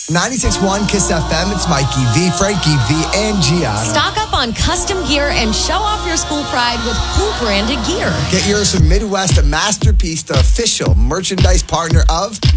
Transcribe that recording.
96.1 Kiss FM, it's Mikey V, Frankie V, and Gianna. Stock up on custom gear and show off your school pride with Who branded gear. Get yours from Midwest Masterpiece, the official merchandise partner of